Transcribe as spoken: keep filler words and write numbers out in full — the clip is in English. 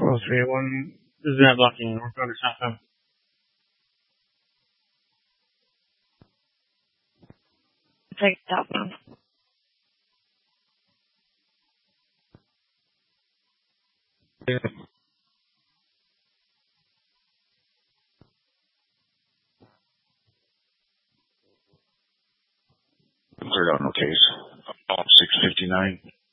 four three one. This is not blocking. We're going to stop him. Take that one. Yeah. Cleared out no case. six fifty-nine.